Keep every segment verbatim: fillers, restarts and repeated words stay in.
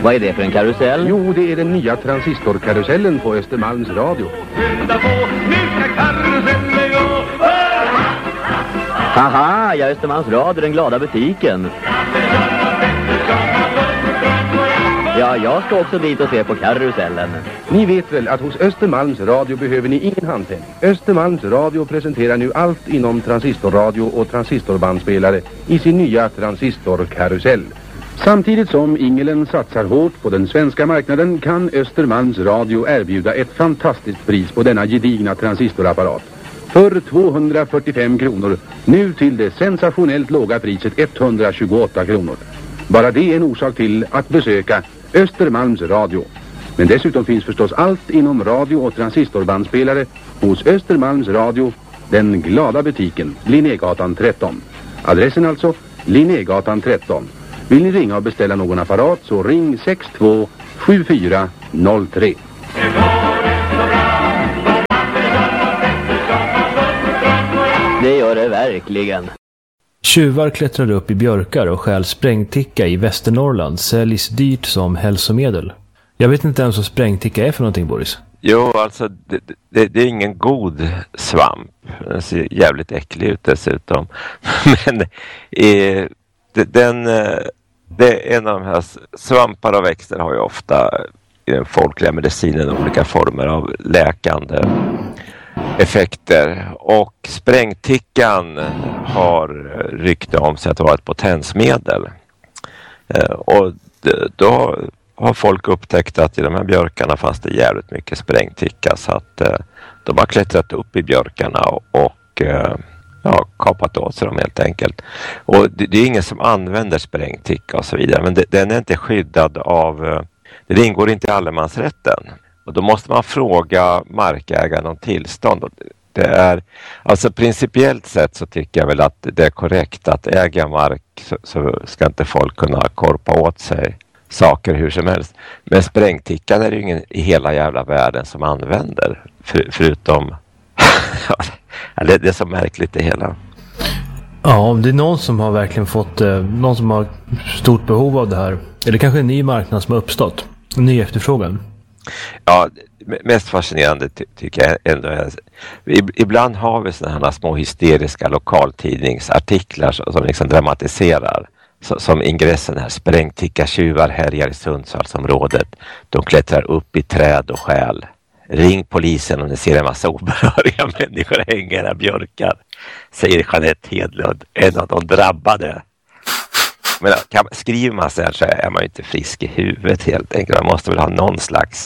Vad är det för en karusell? Jo, det är den nya transistorkarusellen på Östermalms Radio. Haha, ja, Östermalms Radio, den glada butiken. Ja, jag ska också dit och se på karusellen. Ni vet väl att hos Östermalms Radio behöver ni ingen handpenning. Östermalms Radio presenterar nu allt inom transistorradio och transistorbandspelare i sin nya transistorkarusell. Samtidigt som Ingelen satsar hårt på den svenska marknaden kan Östermalms Radio erbjuda ett fantastiskt pris på denna gedigna transistorapparat. För tvåhundrafyrtiofem kronor, nu till det sensationellt låga priset etthundratjugoåtta kronor. Bara det är en orsak till att besöka Östermalms Radio. Men dessutom finns förstås allt inom radio- och transistorbandspelare hos Östermalms Radio, den glada butiken, Linnégatan tretton. Adressen alltså, Linnégatan tretton. Vill ni ringa och beställa någon apparat så ring sex två sju fyra noll tre. Det gör det verkligen. Tjuvar klättrar upp i björkar och stjäl sprängticka i Västernorrland säljs dyrt som hälsomedel. Jag vet inte ens vad sprängticka är för någonting, Boris. Jo, alltså det, det, det är ingen god svamp. Den ser jävligt äcklig ut dessutom. Men eh, det, den, det är en av de här svampar och växter har ju ofta i den folkliga medicinen olika former av läkande effekter. Och sprängtickan har rykte om sig att vara ett potensmedel. Eh, och då har folk upptäckt att i de här björkarna fanns det jävligt mycket sprängticka, så att eh, de har klättrat upp i björkarna och, och eh, ja, kapat åt sig dem helt enkelt. Och det, det är ingen som använder sprängticka och så vidare, men det, den är inte skyddad av, eh, det ingår inte i allemansrätten. Och då måste man fråga markägaren om tillstånd. Och det är, alltså principiellt sett så tycker jag väl att det är korrekt att äga mark så, så ska inte folk kunna korpa åt sig saker hur som helst. Men sprängtickan är det ju ingen i hela jävla världen som använder. För, förutom ja, det, det är så märkligt det hela. Ja, om det är någon som har verkligen fått eh, någon som har stort behov av det här, eller kanske en ny marknad som har uppstått, en ny efterfrågan. Ja, mest fascinerande ty- tycker jag ändå är, ibland har vi sådana här små hysteriska lokaltidningsartiklar som, som liksom dramatiserar. Så, som ingressen här, sprängticka tjuvar härjar i Sundsvallsområdet. De klättrar upp i träd och stjäl. Ring polisen om ni ser en massa obehöriga människor hänga era björkar, säger Jeanette Hedlund, en av de drabbade. Men kan, skriver man så här så är man ju inte frisk i huvudet helt enkelt. Man måste väl ha någon slags...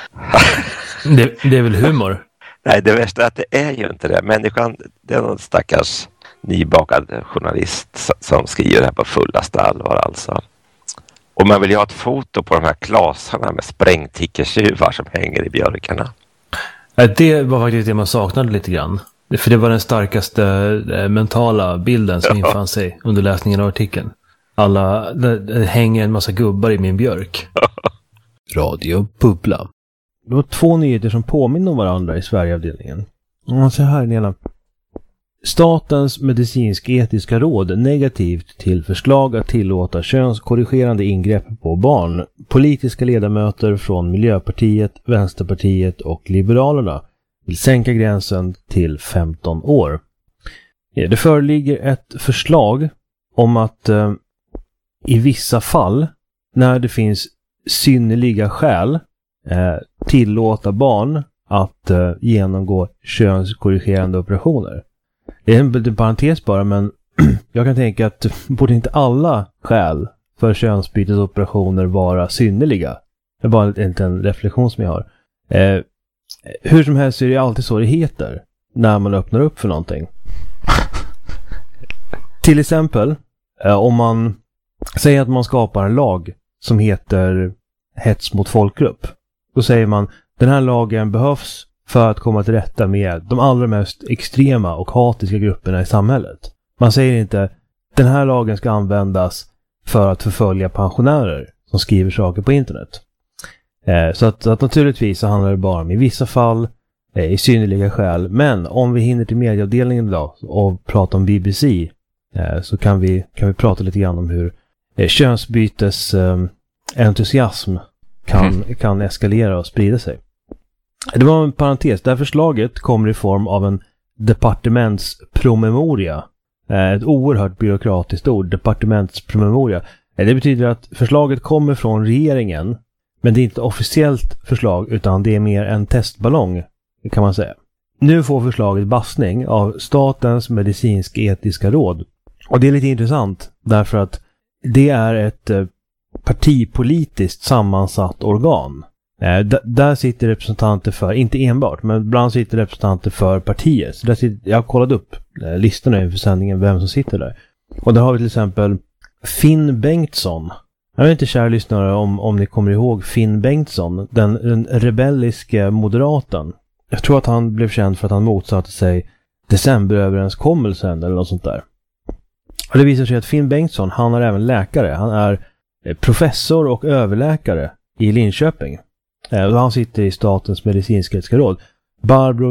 det, det är väl humor? Nej, det värsta är att det är ju inte det. Människan, det är någon stackars nybakad journalist som skriver det här på fullaste allvar alltså. Och man vill ju ha ett foto på de här klasarna med sprängtickertjuvar som hänger i björkarna. Det var faktiskt det man saknade lite grann. För det var den starkaste mentala bilden som ja. infann sig under läsningen av artikeln. Alla, det, det hänger en massa gubbar i min björk. Radio Bubbla. Det var två nyheter som påminner om varandra i Sverigeavdelningen. Och så här Nela. Statens medicinsk-etiska råd negativt till förslag att tillåta könskorrigerande ingrepp på barn. Politiska ledamöter från Miljöpartiet, Vänsterpartiet och Liberalerna vill sänka gränsen till femton år. Det föreligger ett förslag om att eh, i vissa fall, när det finns synnerliga skäl, eh, tillåta barn att eh, genomgå könskorrigerande operationer. Det är en parentes bara, men jag kan tänka att borde inte alla skäl för könsbytesoperationer vara synnerliga? Det är bara en liten reflektion som jag har. Eh, hur som helst är det alltid så det heter när man öppnar upp för någonting. Till exempel, eh, om man säger att man skapar en lag som heter hets mot folkgrupp. Då säger man, den här lagen behövs för att komma till rätta med de allra mest extrema och hatiska grupperna i samhället. Man säger inte, den här lagen ska användas för att förfölja pensionärer som skriver saker på internet. Eh, så, att, så att naturligtvis så handlar det bara om i vissa fall, eh, i synnerliga skäl. Men om vi hinner till medieavdelningen idag och prata om B B C, eh, så kan vi, kan vi prata lite grann om hur eh, könsbytes eh, entusiasm kan, mm. kan eskalera och sprida sig. Det var en parentes. Det här förslaget kommer i form av en departementspromemoria. Ett oerhört byråkratiskt ord, departementspromemoria. Det betyder att förslaget kommer från regeringen, men det är inte officiellt förslag utan det är mer en testballong, kan man säga. Nu får förslaget bassning av Statens medicinsk-etiska råd. Och det är lite intressant därför att det är ett partipolitiskt sammansatt organ. D- där sitter representanter för, inte enbart, men ibland sitter representanter för partier. Så där sitter, jag har kollat upp listorna inför sändningen, vem som sitter där. Och där har vi till exempel Finn Bengtsson. Jag vet inte, kära lyssnare, om, om ni kommer ihåg Finn Bengtsson, den, den rebelliske moderaten. Jag tror att han blev känd för att han motsatte sig decemberöverenskommelsen eller något sånt där. Och det visar sig att Finn Bengtsson, han är även läkare. Han är professor och överläkare i Linköping. Och han sitter i Statens medicinsk-etiska råd. Barbro